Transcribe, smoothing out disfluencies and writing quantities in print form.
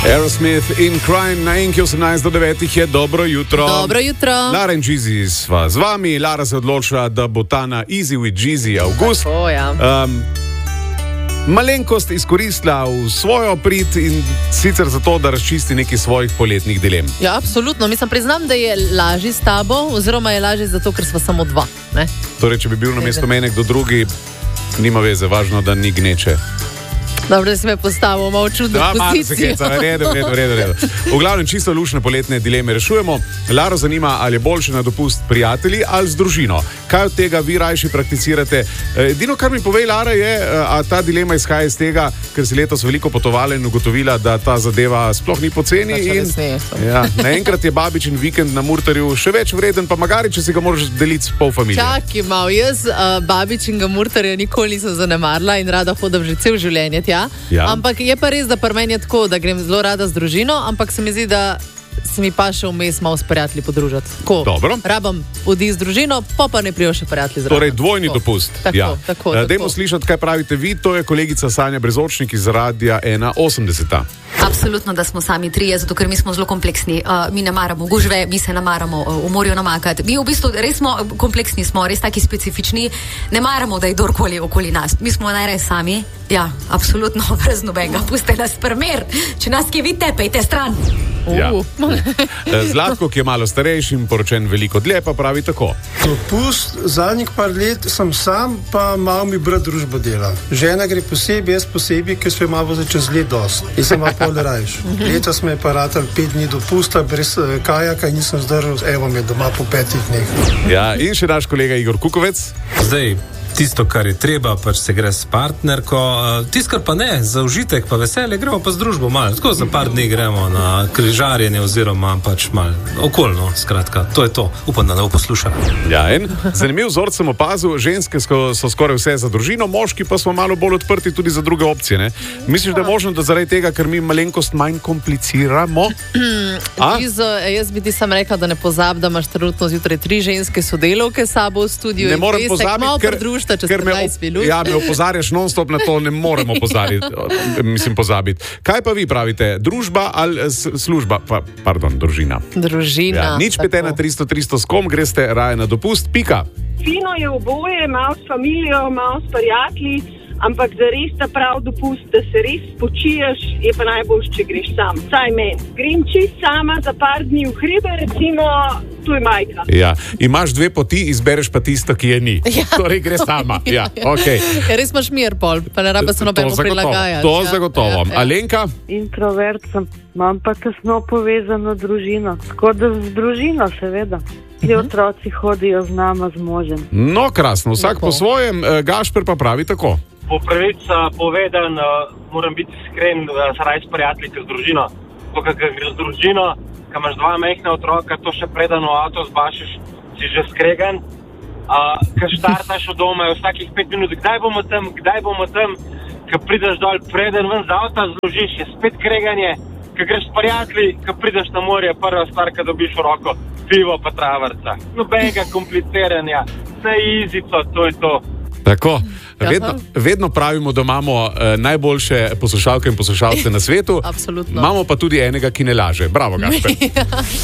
Aerosmith in Crime na Enki 18 do 9 je dobro jutro. Dobro jutro. Lara in Jeezy sva z vami. Lara se odločila, da bo ta na Easy with Jeezy avgust. Tako, ja. Malenkost izkoristila v svojo prid in sicer zato, da razčisti nekaj svojih poletnih dilem. Ja, absolutno. Mislim, priznam, da je lažje s tabo, oziroma je lažje zato, ker sva samo dva. Ne? Torej, če bi bil na mesto mene kdo drugi, nima veze, važno, da ni gneče. Dobro, da si me postavil malo čudno pozicijo. Redo. V glavnem čisto lušne poletne dileme rešujemo. Laro zanima, ali je boljše na dopust prijatelji ali z družino. Kaj od tega vi rajši prakticirate? Edino, kar mi pove Lara je, a ta dilema izhaja iz tega, ker si letos veliko potovala in ugotovila, da ta zadeva sploh ni poceni. Naenkrat je babičin vikend na Murterju še več vreden, pa magari, če si ga moraš deliti s pol familije. Čakaj malo, jaz babičinga Murterja nikoli nisem zanemarila in rada hodim že cel življenje. Ja. Ampak je pa res, da pri meni je tako, da grem zelo rada z družino, ampak se mi zdi, da se mi pa še vmes malo s prijatelji podružati. Dobro. Rabam odi z družino, pa ne prijo še prijatelji zraven. Torej dvojni dopust. Tako. Dajmo slišati, kaj pravite vi. To je kolegica Sanja Brezočnik iz Radia 1.80. Absolutno, da smo sami trije, zato ker mi smo zelo kompleksni. Mi ne maramo gužve, mi se ne maramo v morju namakati. Mi v bistvu res smo kompleksni, smo res taki specifični. Ne maramo, da je kdorkoli okoli nas. Mi smo najraje sami. Ja, absolutno, brez nobenega. Puste nas primer. Če nas kje vidite, pejte stran. Ja. Zlatko, ki je malo starejši in poročen veliko dlje, pa pravi tako. Dopust, zadnjih par let sem sam, pa malo mi brat družbo dela. Žena gre posebej, jaz posebej, ker smo malo za čez let dost. Jaz sem malo pol rajš. Letos me je pa ratal 5 dni dopusta, brez kajaka in nisem zdržal, evo me doma po 5 dneh. Ja, in še naš kolega Igor Kukovec. Zdaj, tisto, kar je treba, pač se gre s partnerko, tisto, kar pa ne, za užitek, pa veselje, gremo pa z družbo malo, tako za par dni gremo na križarjenje oziroma pač malo okolno, skratka, to je to, upam, da ne bo poslušala. Ja, en zanimiv vzorc sem opazil, ženske so skoraj vse za družino, moški pa smo malo bolj odprti tudi za druge opcije, ne? Misliš, da je možno, da zaradi tega, ker mi malenkost manj kompliciramo? Jaz bi ti sam rekla, da ne pozab, da imaš trenutno zjutraj 3 ženske sodelavke s sabo v studiu. Ne morem pozabiti, ker me opozarjaš non-stop na to, ne moremo pozabiti. Kaj pa vi pravite? Družba ali služba? Družina. Družina. Ja, nič pete na 300 s kom, greste raje na dopust, pika. Fino je oboje, malo s familijo, malo s prijatelji, ampak za res ta prav dopust, da se res spočiješ, je pa najboljš, če greš sam. Saj meni. Grem čist sama za par dni v hribe, recimo, tu je majka. Ja, imaš 2 poti, izbereš pa tisto, ki je ni. Ja. Torej gre sama. Ja, okay. Ja, res imaš mir pol, pa ne rabi se nobeno prilagajati. To zagotovo. Ja. Alenka? Introvert sem, imam pa tesno povezano družino. Tako da z družino, seveda. Ti otroci hodijo z nama, z možem. No, krasno, vsak po svojem. Gašper pa pravi tako. Po pravici povedan, moram biti iskren, da se raj s prijatelji, z družino. To, ker gre z družino, ko imaš 2 majhna otroka, to še preden v avto zbašiš, si že skregan. Ko štartaš od doma, je vsakih 5 minut, kdaj bomo tam, ko prideš dol, preden ven z avta zložiš, je spet kreganje. Ko greš s prijatelji, ko prideš na morje, prva stvar, ko dobiš v roko, pivo pa travrca. Nobenega kompliciranja, vse izico, to je to. Tako, vedno pravimo, da imamo najboljše poslušalke in poslušalce na svetu. Absolutno. Imamo pa tudi enega, ki ne laže. Bravo, Gašper.